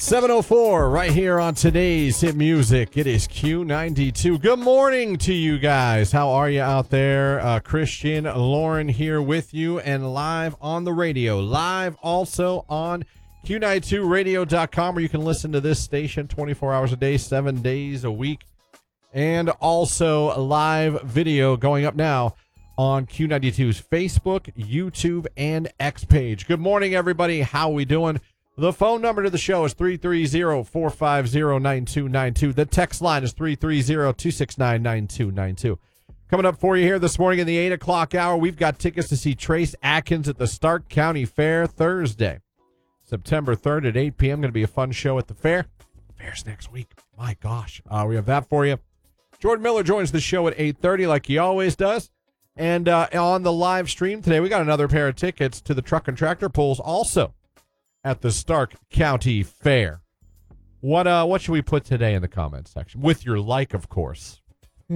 7:04 right here on today's Hit Music. It is Q92. Good morning to you guys. How are you out there? Christian, Lauren here with you and live on the radio. Live also on Q92radio.com where you can listen to this station 24 hours a day, 7 days a week. And also live video going up now on Q92's Facebook, YouTube, and X page. Good morning, everybody. How we doing? The phone number to the show is 330-450-9292. The text line is 330-269-9292. Coming up for you here this morning in the 8 o'clock hour, we've got tickets to see Trace Atkins at the Stark County Fair Thursday, September 3rd at 8 p.m. Going to be a fun show at the fair. Fair's next week. My gosh. We have that for you. Jordan Miller joins the show at 8:30 like he always does. And on the live stream today, we got another pair of tickets to the Truck and Tractor Pulls also at the Stark County Fair. What should we put today in the comments section? With your like, of course. I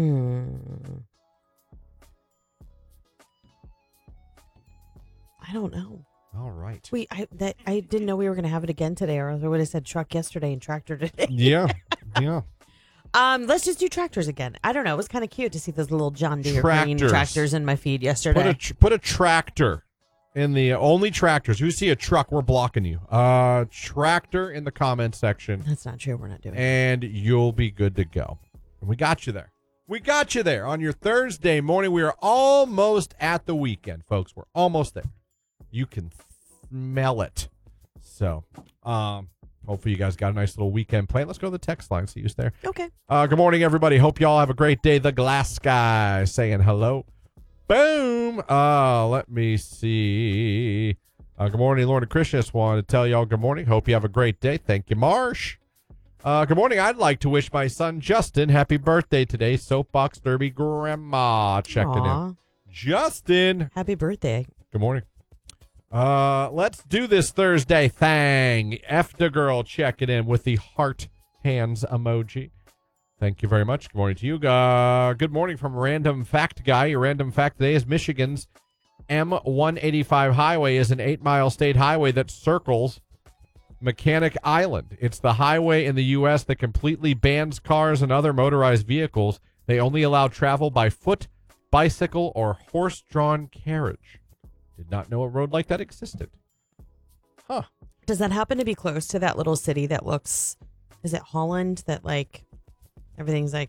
don't know. All right. I didn't know we were going to have it again today, or else I would have said truck yesterday and tractor today. Yeah. Let's just do tractors again. I don't know. It was kind of cute to see those little John Deere green tractors in my feed yesterday. Put a tractor in the only tractors. You see a truck, we're blocking you. Tractor in the comment section. That's not true. We're not doing and you'll be good to go. And we got you there. We got you there on your Thursday morning. We are almost at the weekend, folks. We're almost there. You can smell it. So, hopefully you guys got a nice little weekend plan. Let's go to the text line. See who's there. Okay. Good morning, everybody. Hope y'all have a great day. The Glass Guy saying hello. Boom. Let me see. Good morning, Lauren and Christian. Just wanted to tell y'all good morning. Hope you have a great day. Thank you, Marsh. Good morning. I'd like to wish my son Justin happy birthday today. Soapbox Derby Grandma checking in. Justin. Happy birthday. Good morning. Let's do this Thursday thing. F the girl checking in with the heart hands emoji. Thank you very much. Good morning to you. Good morning from Random Fact Guy. Your random fact today is Michigan's M185 highway is an 8-mile state highway that circles Mechanic Island. It's the highway in the U.S. that completely bans cars and other motorized vehicles. They only allow travel by foot, bicycle, or horse-drawn carriage. Did not know a road like that existed. Huh. Does that happen to be close to that little city that looks, is it Holland, that like everything's like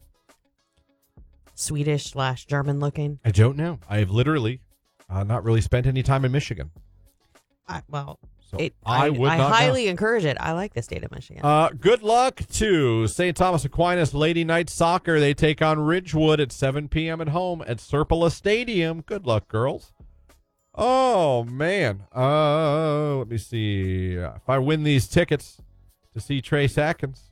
Swedish/German looking? I don't know. I've literally not really spent any time in Michigan. I would not highly encourage it. I like the state of Michigan. Good luck to St. Thomas Aquinas Lady Night Soccer. They take on Ridgewood at 7 p.m. at home at Serpola Stadium. Good luck, girls. Oh, man. Let me see. If I win these tickets to see Trace Atkins,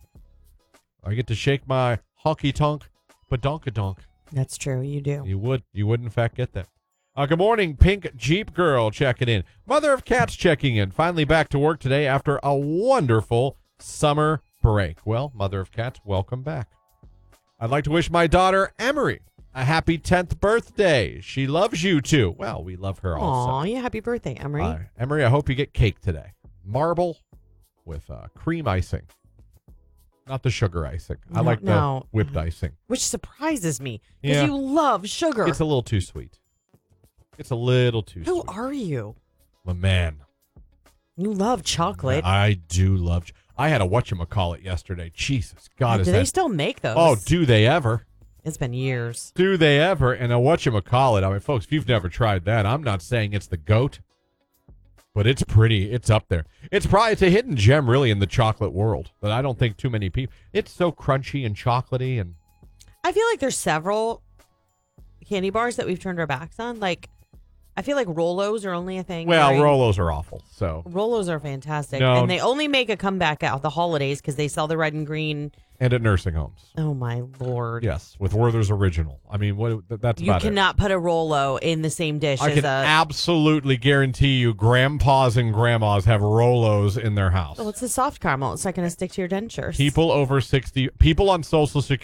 I get to shake my honky-tonk badonkadonk. That's true. You do. You would, in fact, get that. Good morning, Pink Jeep Girl checking in. Mother of Cats checking in. Finally back to work today after a wonderful summer break. Well, Mother of Cats, welcome back. I'd like to wish my daughter, Emery, a happy 10th birthday. She loves you, too. Well, we love her also. Aw, yeah, happy birthday, Emery. Emery, I hope you get cake today. Marble with cream icing. Not the sugar icing. I like the whipped icing. Which surprises me, because you love sugar. It's a little too sweet. It's a little too sweet. Who are you? I'm a man. You love chocolate. I do love. I had a whatchamacallit yesterday. Jesus, God, do they still make those? Oh, do they ever? It's been years. Do they ever? And a whatchamacallit, I mean, folks, if you've never tried that, I'm not saying it's the GOAT, but it's pretty. It's up there. It's a hidden gem, really, in the chocolate world, but I don't think too many people. It's so crunchy and chocolatey, and I feel like there's several candy bars that we've turned our backs on. Like, I feel like Rolos are only a thing. Well, Rolos are awful. So Rolos are fantastic, No. and they only make a comeback at the holidays because they sell the red and green. And at nursing homes. Oh my Lord! Yes, with Werther's Original. I mean, that's you about cannot put a Rolo in the same dish. I can absolutely guarantee you, grandpas and grandmas have Rolos in their house. Well, it's a soft caramel. It's not going to stick to your dentures. People over 60, people on Social Security.